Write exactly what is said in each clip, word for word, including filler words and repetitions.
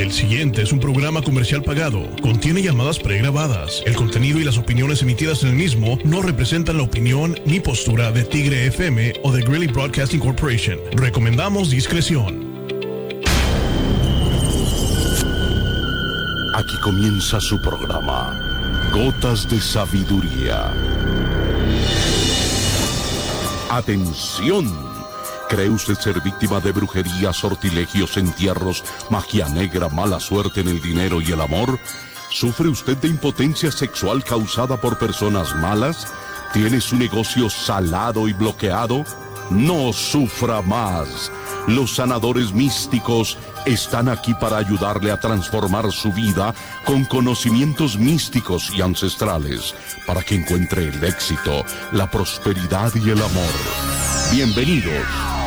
El siguiente es un programa comercial pagado. Contiene llamadas pregrabadas. El contenido y las opiniones emitidas en el mismo no representan la opinión ni postura de Tigre F M o de Greeley Broadcasting Corporation. Recomendamos discreción. Aquí comienza su programa, Gotas de Sabiduría. ¡Atención! ¿Cree usted ser víctima de brujería, sortilegios, entierros, magia negra, mala suerte en el dinero y el amor? ¿Sufre usted de impotencia sexual causada por personas malas? ¿Tiene su negocio salado y bloqueado? No sufra más. Los sanadores místicos están aquí para ayudarle a transformar su vida con conocimientos místicos y ancestrales, para que encuentre el éxito, la prosperidad y el amor. Bienvenidos.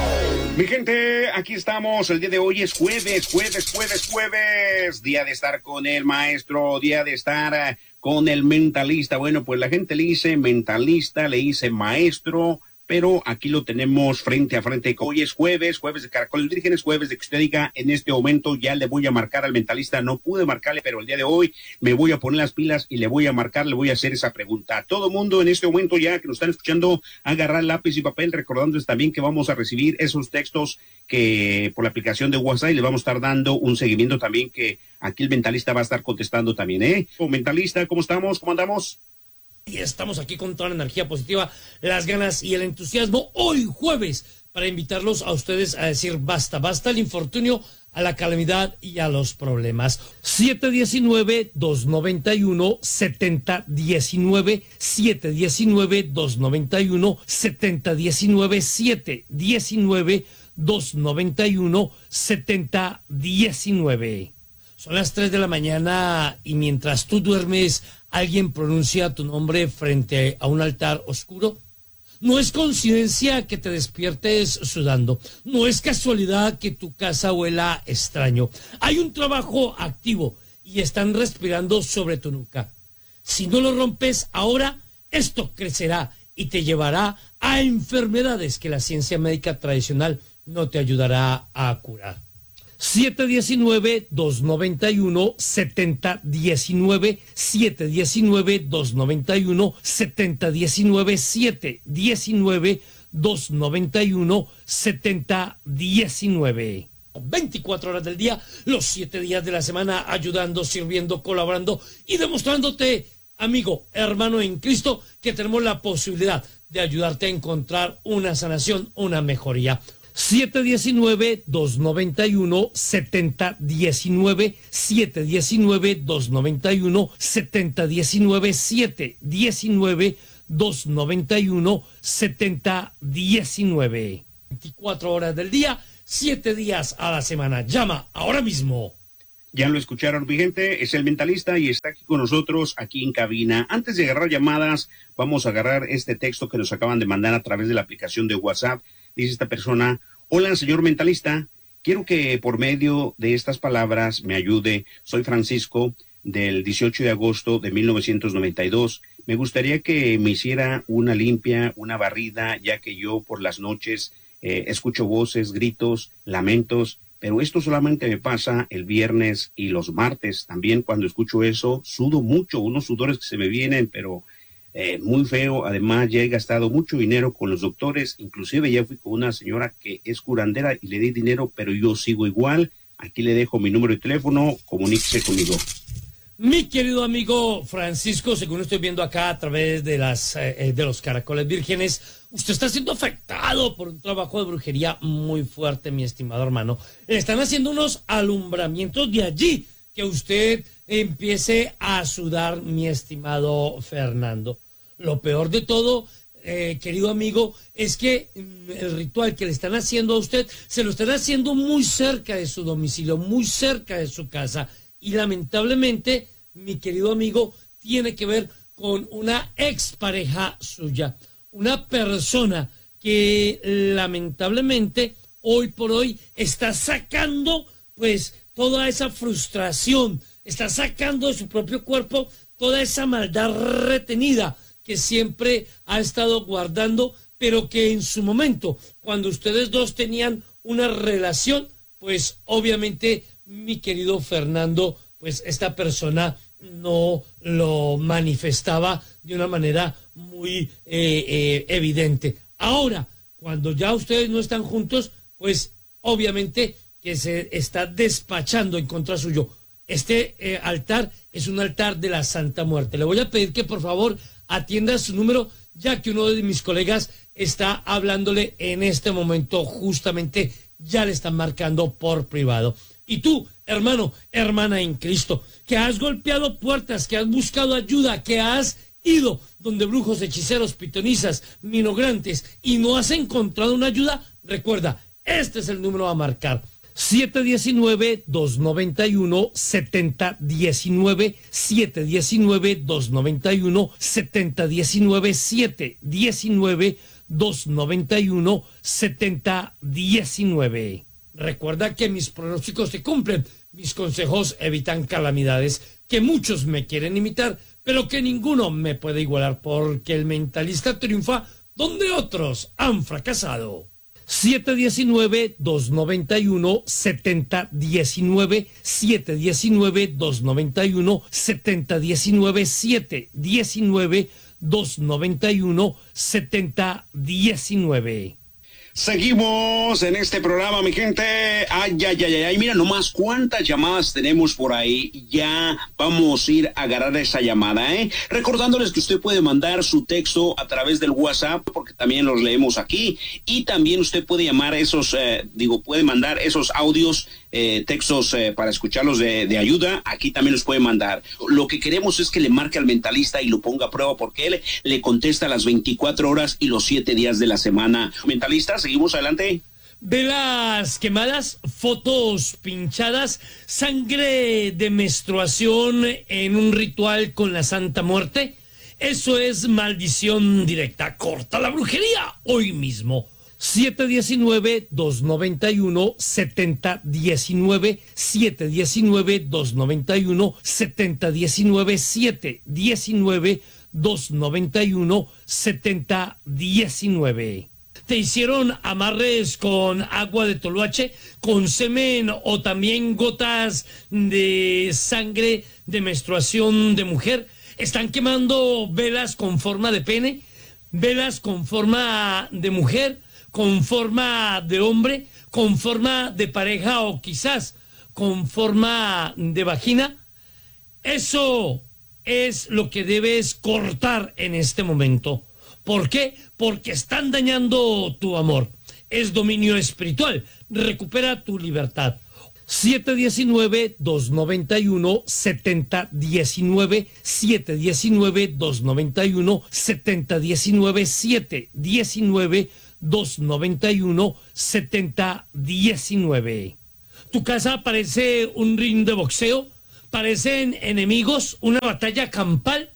Mi gente, aquí estamos. El día de hoy es jueves, jueves, jueves, jueves. Día de estar con el maestro, día de estar uh, con el mentalista. Bueno, pues la gente le dice mentalista, le dice maestro, pero aquí lo tenemos frente a frente. Hoy es jueves, jueves de Caracoles Vírgenes, jueves de que usted diga, en este momento ya le voy a marcar al mentalista. No pude marcarle, pero el día de hoy me voy a poner las pilas y le voy a marcar, le voy a hacer esa pregunta. A todo mundo en este momento ya que nos están escuchando, agarrar lápiz y papel, recordándoles también que vamos a recibir esos textos que por la aplicación de WhatsApp y le vamos a estar dando un seguimiento también que aquí el mentalista va a estar contestando también, ¿eh? Mentalista, ¿cómo estamos? ¿Cómo andamos? Y estamos aquí con toda la energía positiva, las ganas y el entusiasmo hoy jueves para invitarlos a ustedes a decir basta, basta al infortunio, a la calamidad y a los problemas. siete diecinueve, dos noventa y uno, setenta diecinueve, siete diecinueve, dos noventa y uno, setenta diecinueve, siete diecinueve, dos noventa y uno, setenta diecinueve. Son las tres de la mañana y mientras tú duermes, alguien pronuncia tu nombre frente a un altar oscuro. No es coincidencia que te despiertes sudando. No es casualidad que tu casa huela extraño. Hay un trabajo activo y están respirando sobre tu nuca. Si no lo rompes ahora, esto crecerá y te llevará a enfermedades que la ciencia médica tradicional no te ayudará a curar. siete diecinueve, dos noventa y uno, setenta diecinueve, siete diecinueve, dos noventa y uno, setenta diecinueve, siete diecinueve, dos noventa y uno, setenta diecinueve. veinticuatro horas del día, los siete días de la semana, ayudando, sirviendo, colaborando y demostrándote, amigo, hermano en Cristo, que tenemos la posibilidad de ayudarte a encontrar una sanación, una mejoría. siete diecinueve, dos noventa y uno, setenta diecinueve, siete diecinueve, dos noventa y uno, setenta diecinueve, siete diecinueve, dos noventa y uno, setenta diecinueve. veinticuatro horas del día, siete días a la semana. Llama ahora mismo. Ya lo escucharon, mi gente, es el mentalista y está aquí con nosotros, aquí en cabina. Antes de agarrar llamadas, vamos a agarrar este texto que nos acaban de mandar a través de la aplicación de WhatsApp. Dice esta persona: hola, señor mentalista, quiero que por medio de estas palabras me ayude. Soy Francisco, del dieciocho de agosto de mil novecientos noventa y dos. Me gustaría que me hiciera una limpia, una barrida, ya que yo por las noches eh, escucho voces, gritos, lamentos, pero esto solamente me pasa el viernes y los martes. También cuando escucho eso, sudo mucho, unos sudores que se me vienen, pero Eh, muy feo. Además ya he gastado mucho dinero con los doctores, inclusive ya fui con una señora que es curandera y le di dinero, pero yo sigo igual. Aquí le dejo mi número de teléfono, comuníquese conmigo. Mi querido amigo Francisco, según estoy viendo acá a través de las eh, de los Caracoles Vírgenes, usted está siendo afectado por un trabajo de brujería muy fuerte, mi estimado hermano. Le están haciendo unos alumbramientos, de allí que usted empiece a sudar, mi estimado Fernando. Lo peor de todo, eh, querido amigo, es que mm, el ritual que le están haciendo a usted, se lo están haciendo muy cerca de su domicilio, muy cerca de su casa. Y lamentablemente, mi querido amigo, tiene que ver con una expareja suya. Una persona que lamentablemente, hoy por hoy, está sacando, pues, toda esa frustración, está sacando de su propio cuerpo toda esa maldad retenida que siempre ha estado guardando, pero que en su momento, cuando ustedes dos tenían una relación, pues obviamente mi querido Fernando, pues esta persona no lo manifestaba de una manera muy eh, eh, evidente. Ahora, cuando ya ustedes no están juntos, pues obviamente que se está despachando en contra suyo. Este eh, altar es un altar de la Santa Muerte. Le voy a pedir que por favor atienda su número, ya que uno de mis colegas está hablándole en este momento, justamente ya le están marcando por privado. Y tú, hermano, hermana en Cristo, que has golpeado puertas, que has buscado ayuda, que has ido donde brujos, hechiceros, pitonizas, minograntes y no has encontrado una ayuda, recuerda, este es el número a marcar. siete uno nueve, dos nueve uno, siete cero uno nueve, siete uno nueve, dos nueve uno, siete cero uno nueve, siete uno nueve, dos nueve uno, siete cero uno nueve. Recuerda que mis pronósticos se cumplen, mis consejos evitan calamidades, que muchos me quieren imitar, pero que ninguno me puede igualar, porque el mentalista triunfa donde otros han fracasado. siete uno nueve, dos nueve uno, siete cero uno nueve, siete uno nueve, dos nueve uno, siete cero uno nueve, siete uno nueve, dos nueve uno, siete cero uno nueve. Seguimos en este programa, mi gente. Ay, ay, ay, ay, mira nomás cuántas llamadas tenemos por ahí. Ya vamos a ir a agarrar esa llamada, ¿eh? Recordándoles que usted puede mandar su texto a través del WhatsApp, porque también los leemos aquí. Y también usted puede llamar esos, eh, digo, puede mandar esos audios, eh, textos eh, para escucharlos de, de ayuda. Aquí también los puede mandar. Lo que queremos es que le marque al mentalista y lo ponga a prueba, porque él le contesta las veinticuatro horas y los siete días de la semana. Mentalistas, seguimos adelante. Velas quemadas, fotos pinchadas, sangre de menstruación en un ritual con la Santa Muerte. Eso es maldición directa. Corta la brujería hoy mismo. siete uno nueve, dos nueve uno, siete cero uno nueve, siete uno nueve, dos nueve uno, siete cero uno nueve, siete uno nueve, dos nueve uno, siete cero uno nueve. ¿Te hicieron amarres con agua de toloache, con semen o también gotas de sangre de menstruación de mujer? ¿Están quemando velas con forma de pene? ¿Velas con forma de mujer? ¿Con forma de hombre? ¿Con forma de pareja o quizás con forma de vagina? Eso es lo que debes cortar en este momento. ¿Por qué? Porque están dañando tu amor. Es dominio espiritual. Recupera tu libertad. siete uno nueve, dos nueve uno, siete cero uno nueve, siete uno nueve, dos nueve uno, siete uno nueve, siete uno nueve, dos nueve uno, siete uno nueve. Tu casa parece un ring de boxeo, parecen enemigos, una batalla campal.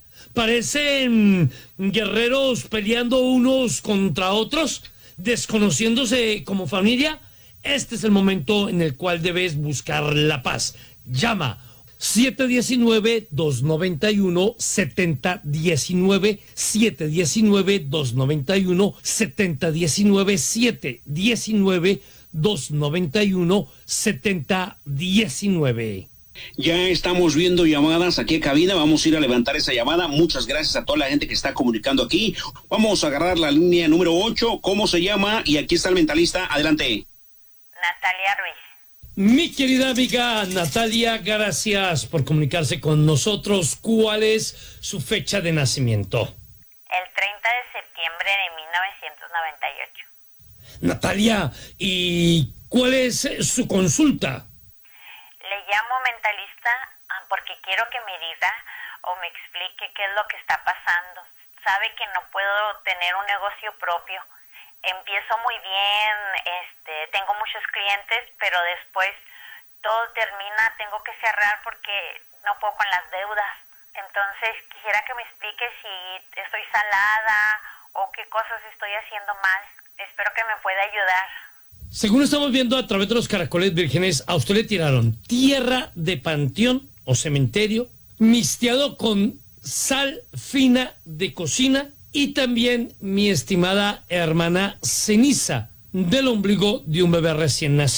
Parecen guerreros peleando unos contra otros, desconociéndose como familia. Este es el momento en el cual debes buscar la paz. Llama siete uno nueve, dos nueve uno, siete cero uno nueve, siete uno nueve, dos nueve uno, siete uno nueve, siete uno nueve, dos nueve uno, siete uno nueve. Ya estamos viendo llamadas aquí a cabina, vamos a ir a levantar esa llamada. Muchas gracias a toda la gente que está comunicando aquí. Vamos a agarrar la línea número ocho, ¿cómo se llama? Y aquí está el mentalista, adelante. Natalia Ruiz. Mi querida amiga Natalia, gracias por comunicarse con nosotros. ¿Cuál es su fecha de nacimiento? El treinta de septiembre de mil novecientos noventa y ocho. Natalia, ¿y cuál es su consulta? Le llamo mentalista porque quiero que me diga o me explique qué es lo que está pasando. Sabe que no puedo tener un negocio propio. Empiezo muy bien, este, tengo muchos clientes, pero después todo termina, tengo que cerrar porque no puedo con las deudas. Entonces quisiera que me explique si estoy salada o qué cosas estoy haciendo mal. Espero que me pueda ayudar. Según estamos viendo a través de los caracoles vírgenes, a usted le tiraron tierra de panteón o cementerio, misteado con sal fina de cocina y también, mi estimada hermana, ceniza del ombligo de un bebé recién nacido.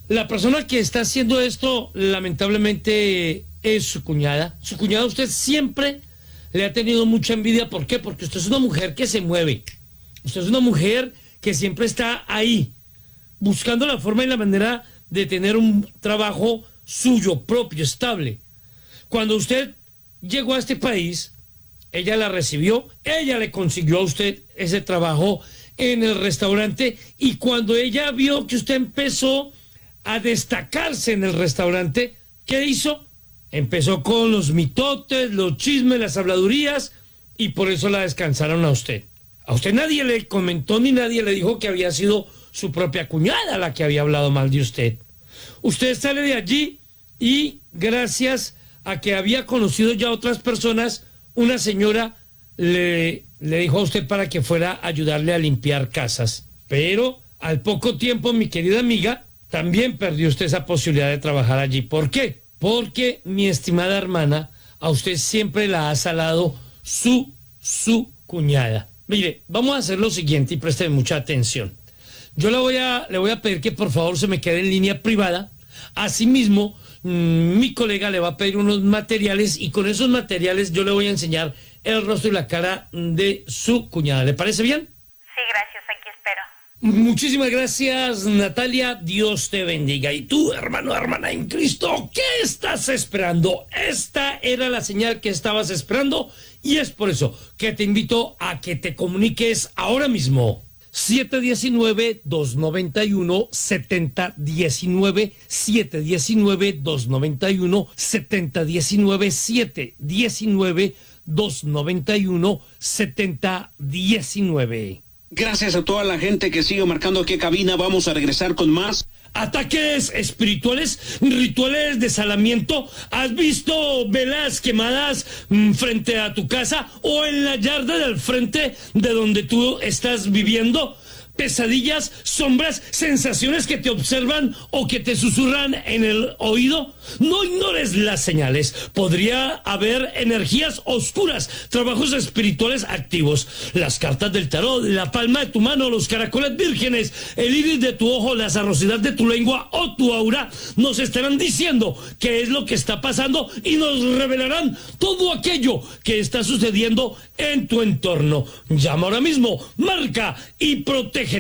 La persona que está haciendo esto, lamentablemente, es su cuñada. Su cuñada usted siempre le ha tenido mucha envidia. ¿Por qué? Porque usted es una mujer que se mueve. Usted es una mujer que siempre está ahí, buscando la forma y la manera de tener un trabajo suyo, propio, estable. Cuando usted llegó a este país, ella la recibió, ella le consiguió a usted ese trabajo en el restaurante, y cuando ella vio que usted empezó a destacarse en el restaurante, ¿qué hizo? Empezó con los mitotes, los chismes, las habladurías, y por eso la descansaron a usted. A usted nadie le comentó ni nadie le dijo que había sido su propia cuñada la que había hablado mal de usted. Usted sale de allí y gracias a que había conocido ya otras personas, una señora le, le dijo a usted para que fuera a ayudarle a limpiar casas. Pero al poco tiempo, mi querida amiga, también perdió usted esa posibilidad de trabajar allí. ¿Por qué? Porque, mi estimada hermana, a usted siempre la ha salado su, su cuñada. Mire, vamos a hacer lo siguiente y presten mucha atención. Yo le voy a, le voy a pedir que por favor se me quede en línea privada. Asimismo, mmm, mi colega le va a pedir unos materiales y con esos materiales yo le voy a enseñar el rostro y la cara de su cuñada. ¿Le parece bien? Sí, gracias, aquí espero. Muchísimas gracias, Natalia. Dios te bendiga. Y tú, hermano, hermana en Cristo, ¿qué estás esperando? Esta era la señal que estabas esperando y es por eso que te invito a que te comuniques ahora mismo. siete uno nueve, dos nueve uno, siete cero uno nueve, siete uno nueve, dos nueve uno, siete cero uno nueve, siete uno nueve, dos nueve uno, siete cero uno nueve. Gracias a toda la gente que sigue marcando aquí cabina. Vamos a regresar con más. Ataques espirituales, rituales de salamiento. ¿Has visto velas quemadas mmm, frente a tu casa o en la yarda del frente de donde tú estás viviendo? Pesadillas, sombras, sensaciones que te observan o que te susurran en el oído. No ignores las señales. Podría haber energías oscuras, trabajos espirituales activos. Las cartas del tarot, la palma de tu mano, los caracoles vírgenes, el iris de tu ojo, la sarrosidad de tu lengua o tu aura nos estarán diciendo qué es lo que está pasando y nos revelarán todo aquello que está sucediendo en tu entorno. Llama ahora mismo, marca y protege.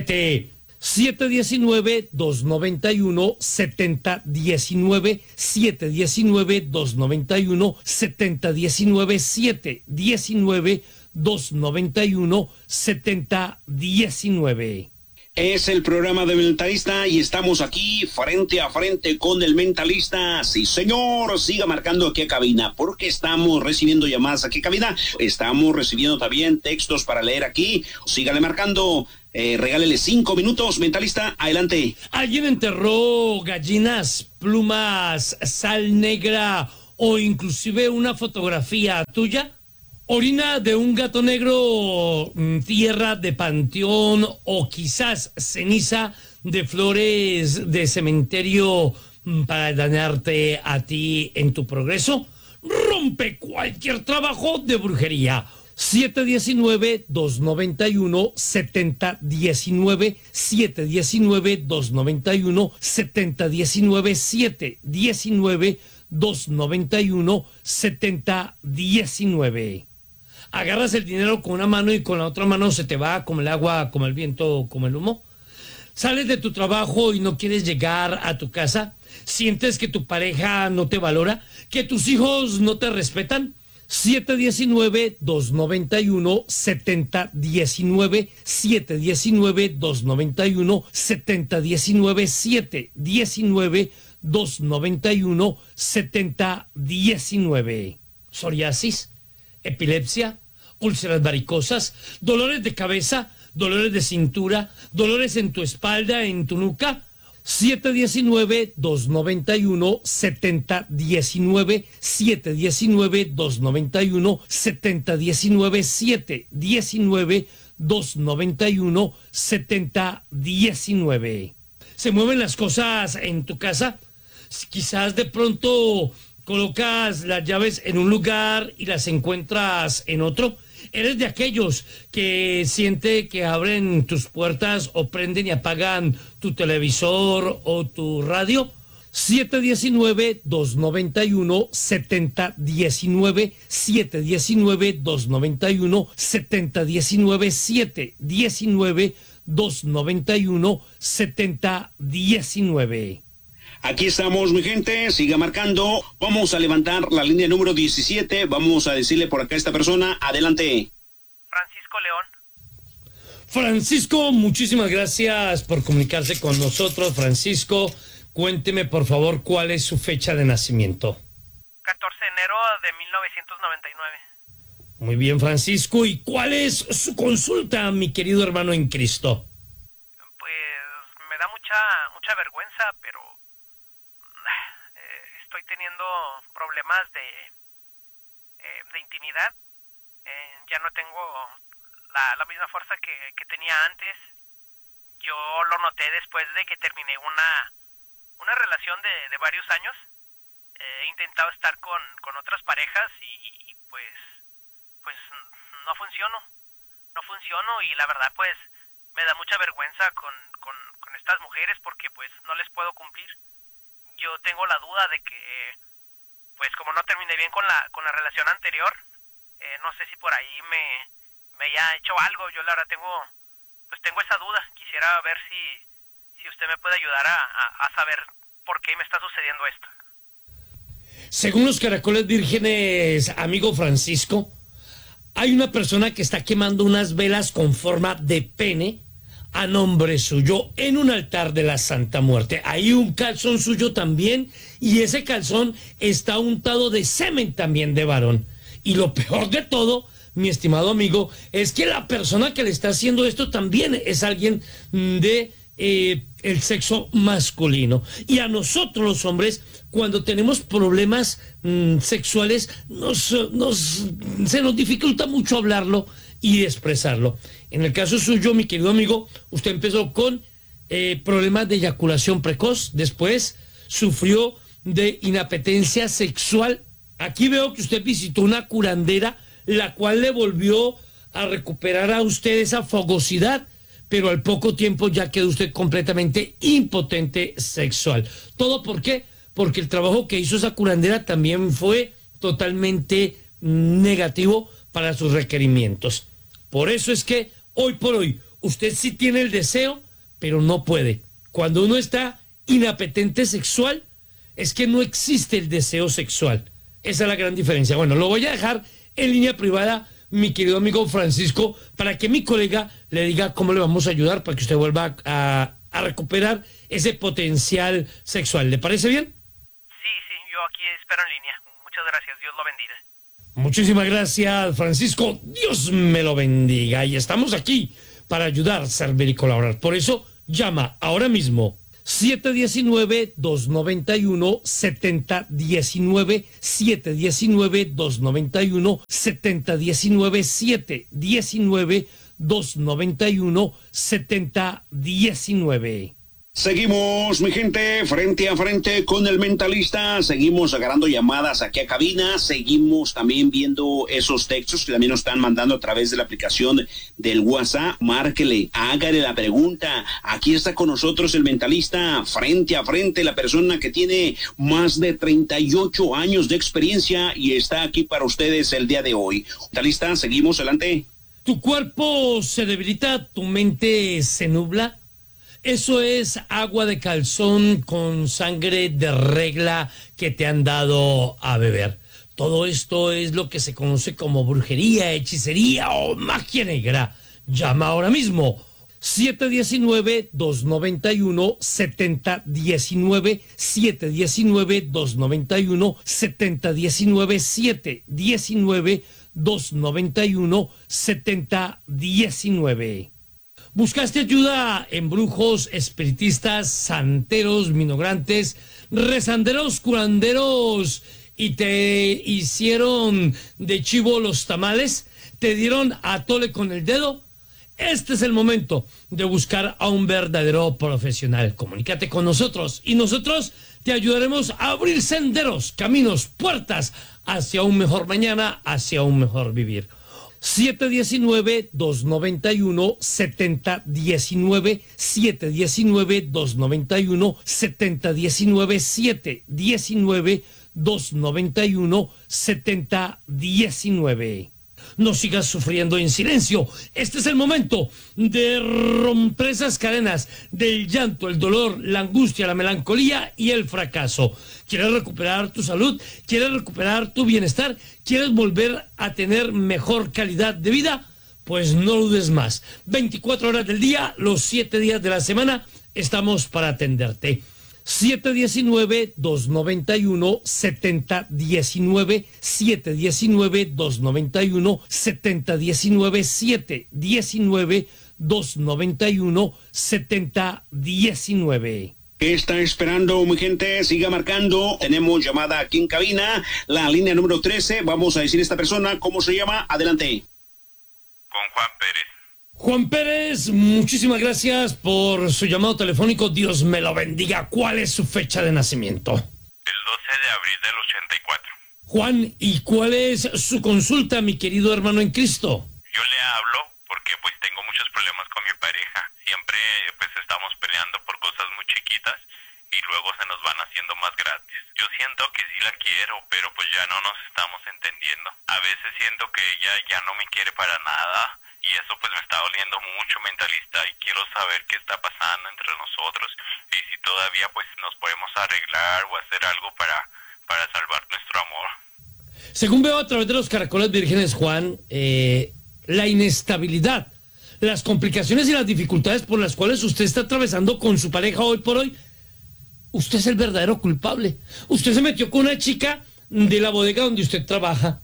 siete uno nueve, dos nueve uno, siete cero uno nueve, siete uno nueve, dos nueve uno, siete cero uno nueve, siete uno nueve, dos nueve uno, siete cero uno nueve. Es el programa de Mentalista y estamos aquí frente a frente con el Mentalista. Sí, señor, siga marcando aquí a cabina porque estamos recibiendo llamadas aquí a cabina. Estamos recibiendo también textos para leer aquí. Sígale marcando. Eh, regálele cinco minutos, Mentalista, adelante. ¿Alguien enterró gallinas, plumas, sal negra o inclusive una fotografía tuya? Orina de un gato negro, tierra de panteón o quizás ceniza de flores de cementerio para dañarte a ti en tu progreso. Rompe cualquier trabajo de brujería. siete uno nueve, dos nueve uno, siete cero uno nueve, siete uno nueve, dos nueve uno, siete cero uno nueve, siete uno nueve, dos nueve uno, siete cero uno nueve. Agarras el dinero con una mano y con la otra mano se te va como el agua, como el viento, como el humo. Sales de tu trabajo y no quieres llegar a tu casa. Sientes que tu pareja no te valora, que tus hijos no te respetan. siete uno nueve, dos nueve uno, siete cero uno nueve, siete uno nueve, dos nueve uno, siete cero uno nueve, siete uno nueve, dos nueve uno, siete cero uno nueve. Psoriasis, epilepsia, úlceras varicosas, dolores de cabeza, dolores de cintura, dolores en tu espalda, en tu nuca. siete uno nueve, dos nueve uno, siete cero uno nueve, siete uno nueve, dos nueve uno, siete cero uno nueve, siete uno nueve, dos nueve uno, siete cero uno nueve. ¿Se mueven las cosas en tu casa? Quizás de pronto colocas las llaves en un lugar y las encuentras en otro. ¿Eres de aquellos que siente que abren tus puertas o prenden y apagan tu televisor o tu radio? siete uno nueve, dos nueve uno, siete cero uno nueve, siete uno nueve, dos nueve uno, siete cero uno nueve, siete uno nueve, dos nueve uno, siete cero uno nueve. Aquí estamos, mi gente, siga marcando. Vamos a levantar la línea número diecisiete. Vamos a decirle por acá a esta persona. Adelante. Francisco León. Francisco, muchísimas gracias por comunicarse con nosotros. Francisco, cuénteme por favor cuál es su fecha de nacimiento. catorce de enero de mil novecientos noventa y nueve. Muy bien, Francisco. ¿Y cuál es su consulta, mi querido hermano en Cristo? Pues me da mucha mucha vergüenza, pero eh, estoy teniendo problemas de, eh, de intimidad. Eh, ya no tengo la, la misma fuerza que, que tenía antes. Yo lo noté después de que terminé una, una relación de, de varios años. Eh, he intentado estar con, con otras parejas y, y pues, pues no funciono. No funciono y la verdad pues me da mucha vergüenza con, con, con estas mujeres porque pues no les puedo cumplir. Yo tengo la duda de que pues como no terminé bien con la, con la relación anterior, eh, no sé si por ahí me, me haya hecho algo. Yo la verdad tengo, pues tengo esa duda. Quisiera ver si, si usted me puede ayudar a, a, a saber por qué me está sucediendo esto. Según los caracoles vírgenes, amigo Francisco, hay una persona que está quemando unas velas con forma de pene a nombre suyo en un altar de la Santa Muerte. Hay un calzón suyo también y ese calzón está untado de semen también de varón. Y lo peor de todo, mi estimado amigo, es que la persona que le está haciendo esto también es alguien de eh, el sexo masculino. Y a nosotros los hombres, cuando tenemos problemas mmm, sexuales, nos, nos, se nos dificulta mucho hablarlo y expresarlo. En el caso suyo, mi querido amigo, usted empezó con eh, problemas de eyaculación precoz, después sufrió de inapetencia sexual. Aquí veo que usted visitó una curandera, la cual le volvió a recuperar a usted esa fogosidad, pero al poco tiempo ya quedó usted completamente impotente sexual. ¿Todo por qué? Porque el trabajo que hizo esa curandera también fue totalmente negativo para sus requerimientos. Por eso es que hoy por hoy usted sí tiene el deseo, pero no puede. Cuando uno está inapetente sexual, es que no existe el deseo sexual. Esa es la gran diferencia. Bueno, lo voy a dejar en línea privada, mi querido amigo Francisco, para que mi colega le diga cómo le vamos a ayudar para que usted vuelva a, a recuperar ese potencial sexual. ¿Le parece bien? Sí, sí, yo aquí espero en línea. Muchas gracias, Dios lo bendiga. Muchísimas gracias, Francisco. Dios me lo bendiga. Y estamos aquí para ayudar, servir y colaborar. Por eso, llama ahora mismo. siete uno nueve, dos nueve uno, siete cero uno nueve, siete uno nueve, dos nueve uno, siete cero uno nueve, siete uno nueve, dos nueve uno, siete cero uno nueve. Seguimos, mi gente, frente a frente con el mentalista. Seguimos agarrando llamadas aquí a cabina. Seguimos también viendo esos textos que también nos están mandando a través de la aplicación del WhatsApp. Márquele, hágale la pregunta. Aquí está con nosotros el mentalista, frente a frente, la persona que tiene más de treinta y ocho años de experiencia y está aquí para ustedes el día de hoy. Mentalista, seguimos adelante. Tu cuerpo se debilita, tu mente se nubla. Eso es agua de calzón con sangre de regla que te han dado a beber. Todo esto es lo que se conoce como brujería, hechicería o magia negra. Llama ahora mismo. siete uno nueve, dos nueve uno, siete cero uno nueve, siete uno nueve, dos nueve uno, siete cero uno nueve, siete uno nueve, dos nueve uno, siete cero uno nueve. ¿Buscaste ayuda en brujos, espiritistas, santeros, minograntes, rezanderos, curanderos y te hicieron de chivo los tamales? ¿Te dieron a tole con el dedo? Este es el momento de buscar a un verdadero profesional. Comunícate con nosotros y nosotros te ayudaremos a abrir senderos, caminos, puertas hacia un mejor mañana, hacia un mejor vivir. siete uno nueve, dos nueve uno, siete cero uno nueve, siete uno nueve, dos nueve uno, siete cero uno nueve, siete uno nueve, dos nueve uno, siete cero uno nueve. No sigas sufriendo en silencio. Este es el momento de romper esas cadenas del llanto, el dolor, la angustia, la melancolía y el fracaso. ¿Quieres recuperar tu salud? ¿Quieres recuperar tu bienestar? ¿Quieres volver a tener mejor calidad de vida? Pues no dudes más. veinticuatro horas del día, los siete días de la semana, estamos para atenderte. siete uno nueve, dos nueve uno, siete cero uno nueve, siete uno nueve, dos nueve uno, siete cero uno nueve, siete uno nueve, dos nueve uno, siete cero uno nueve. ¿Qué está esperando, mi gente? Siga marcando. Tenemos llamada aquí en cabina, la línea número trece. Vamos a decir esta persona, ¿cómo se llama? Adelante. Con Juan Pérez. Juan Pérez, muchísimas gracias por su llamado telefónico. Dios me lo bendiga. ¿Cuál es su fecha de nacimiento? El doce de abril del ochenta y cuatro. Juan, ¿y cuál es su consulta, mi querido hermano en Cristo? Yo le hablo porque pues tengo muchos problemas con mi pareja. Siempre pues estamos peleando por cosas muy chiquitas y luego se nos van haciendo más grandes. Yo siento que sí la quiero, pero pues ya no nos estamos entendiendo. A veces siento que ella ya no me quiere para nada. Y eso pues me está doliendo mucho, mentalista, y quiero saber qué está pasando entre nosotros y si todavía pues nos podemos arreglar o hacer algo para, para salvar nuestro amor. Según veo a través de los caracoles vírgenes, Juan, eh, la inestabilidad, las complicaciones y las dificultades por las cuales usted está atravesando con su pareja hoy por hoy, usted es el verdadero culpable. Usted se metió con una chica de la bodega donde usted trabaja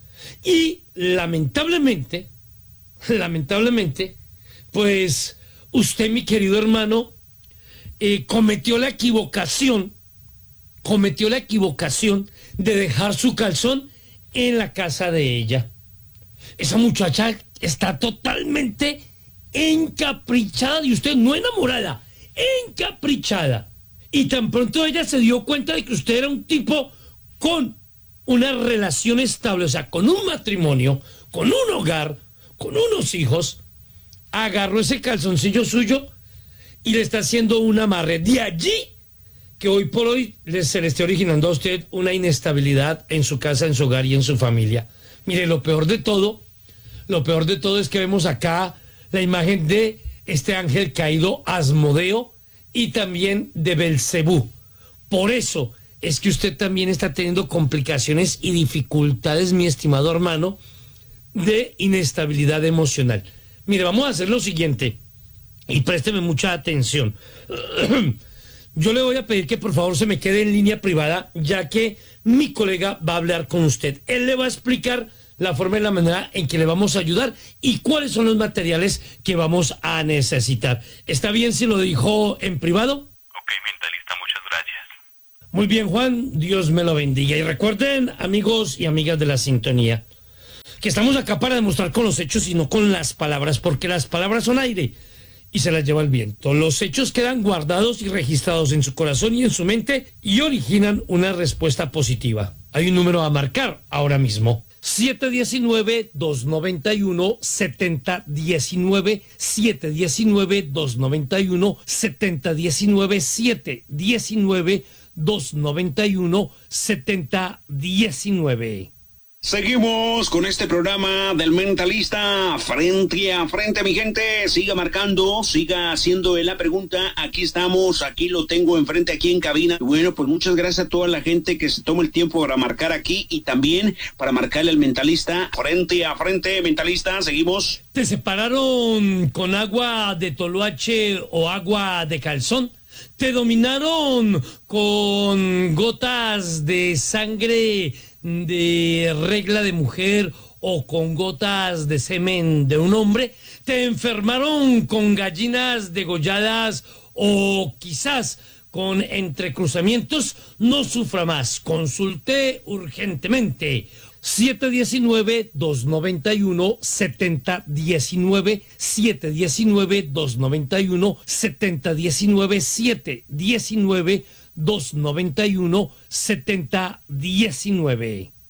y lamentablemente... Lamentablemente, pues usted, mi querido hermano, eh, cometió la equivocación, cometió la equivocación de dejar su calzón en la casa de ella. Esa muchacha está totalmente encaprichada y usted no enamorada, encaprichada. Y tan pronto ella se dio cuenta de que usted era un tipo con una relación estable, o sea, con un matrimonio, con un hogar, con unos hijos, agarró ese calzoncillo suyo y le está haciendo un amarre. De allí que hoy por hoy se le esté originando a usted una inestabilidad en su casa, en su hogar y en su familia. Mire, lo peor de todo, lo peor de todo es que vemos acá la imagen de este ángel caído, Asmodeo, y también de Belcebú. Por eso es que usted también está teniendo complicaciones y dificultades, mi estimado hermano, de inestabilidad emocional. Mire, vamos a hacer lo siguiente y présteme mucha atención. Yo le voy a pedir que por favor se me quede en línea privada, ya que mi colega va a hablar con usted. Él le va a explicar la forma y la manera en que le vamos a ayudar y cuáles son los materiales que vamos a necesitar. ¿Está bien si lo dijo en privado? Ok, mentalista, muchas gracias. Muy bien, Juan, Dios me lo bendiga. Y recuerden, amigos y amigas de la sintonía, que estamos acá para demostrar con los hechos y no con las palabras, porque las palabras son aire y se las lleva el viento. Los hechos quedan guardados y registrados en su corazón y en su mente y originan una respuesta positiva. Hay un número a marcar ahora mismo. siete uno nueve, dos nueve uno, siete cero uno nueve, siete uno nueve, dos nueve uno, siete cero uno nueve, siete uno nueve, dos nueve uno, siete cero uno nueve. Seguimos con este programa del Mentalista frente a frente, mi gente. Siga marcando, siga haciendo la pregunta. Aquí estamos, aquí lo tengo enfrente, aquí en cabina. Bueno, pues muchas gracias a toda la gente que se toma el tiempo para marcar aquí y también para marcarle al Mentalista frente a frente. Mentalista, seguimos. ¿Te separaron con agua de toloache o agua de calzón? ¿Te dominaron con gotas de sangre de regla de mujer o con gotas de semen de un hombre? ¿Te enfermaron con gallinas degolladas o quizás con entrecruzamientos? No sufra más, consulte urgentemente. siete uno nueve, dos nueve uno, siete cero uno nueve, siete uno nueve, dos nueve uno, siete cero uno nueve, siete uno nueve, dos nueve uno, siete cero uno nueve.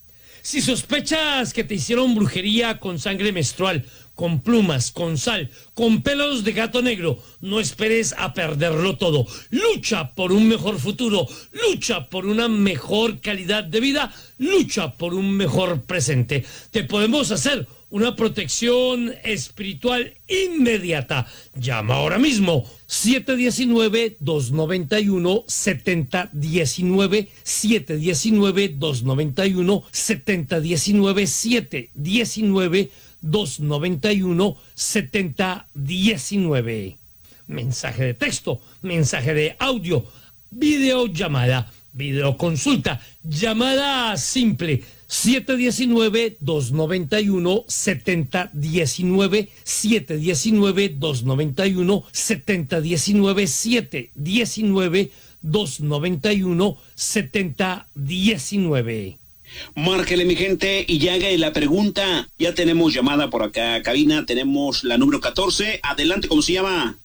Si sospechas que te hicieron brujería con sangre menstrual, con plumas, con sal, con pelos de gato negro, no esperes a perderlo todo. Lucha por un mejor futuro, lucha por una mejor calidad de vida, lucha por un mejor presente. Te podemos hacer una protección espiritual inmediata. Llama ahora mismo siete uno nueve, dos nueve uno, siete cero uno nueve, siete uno nueve, dos nueve uno, siete cero uno nueve, siete uno nueve, dos nueve uno, siete cero uno nueve. Mensaje de texto, mensaje de audio, videollamada, videoconsulta, llamada simple, siete uno nueve, dos nueve uno, siete cero uno nueve, siete uno nueve, dos nueve uno, siete cero uno nueve, siete uno nueve, dos nueve uno, siete cero uno nueve. Márquele, mi gente, y ya haga la pregunta. Ya tenemos llamada por acá, cabina. Tenemos la número catorce. Adelante, ¿cómo se llama?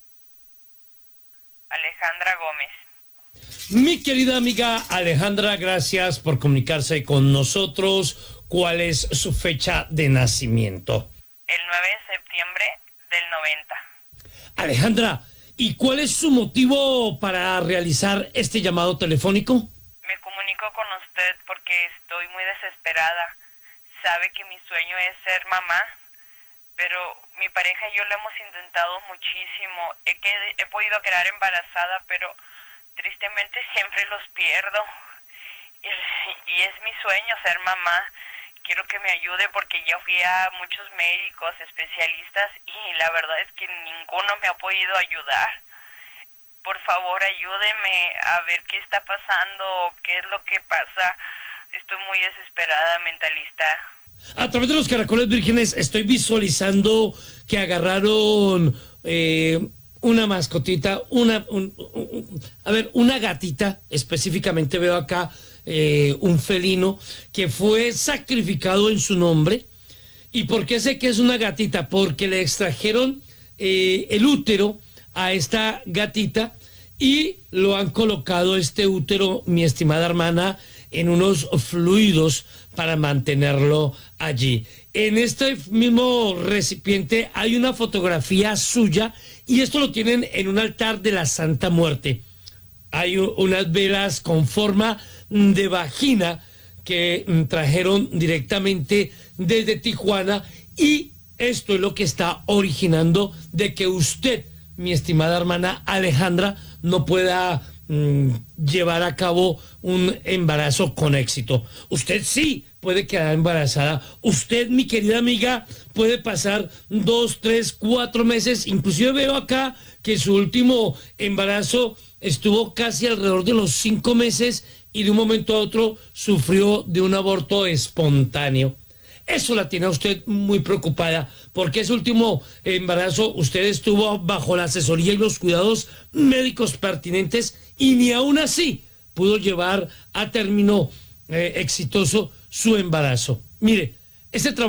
Alejandra Gómez. Mi querida amiga Alejandra, gracias por comunicarse con nosotros. ¿Cuál es su fecha de nacimiento? El nueve de septiembre del noventa. Alejandra, ¿y cuál es su motivo para realizar este llamado telefónico? Me comunico con usted porque estoy muy desesperada. Sabe que mi sueño es ser mamá, pero mi pareja y yo lo hemos intentado muchísimo. He, que, he podido quedar embarazada, pero tristemente siempre los pierdo. Y, y es mi sueño ser mamá. Quiero que me ayude porque ya fui a muchos médicos, especialistas, y la verdad es que ninguno me ha podido ayudar. Por favor, ayúdeme a ver qué está pasando, qué es lo que pasa. Estoy muy desesperada, mentalista. A través de los caracoles vírgenes estoy visualizando que agarraron eh, una mascotita, una, un, un, a ver, una gatita, específicamente veo acá eh, un felino que fue sacrificado en su nombre. ¿Y por qué sé que es una gatita? Porque le extrajeron eh, el útero a esta gatita y lo han colocado, este útero, mi estimada hermana, en unos fluidos para mantenerlo allí. En este mismo recipiente hay una fotografía suya y esto lo tienen en un altar de la Santa Muerte. Hay unas velas con forma de vagina que trajeron directamente desde Tijuana y esto es lo que está originando de que usted, mi estimada hermana Alejandra, no pueda mmm, llevar a cabo un embarazo con éxito. Usted sí puede quedar embarazada. Usted, mi querida amiga, puede pasar dos, tres, cuatro meses. Inclusive veo acá que su último embarazo estuvo casi alrededor de los cinco meses y de un momento a otro sufrió de un aborto espontáneo. Eso la tiene a usted muy preocupada, porque ese último embarazo usted estuvo bajo la asesoría y los cuidados médicos pertinentes y ni aún así pudo llevar a término eh, exitoso su embarazo. Mire, ese trabajo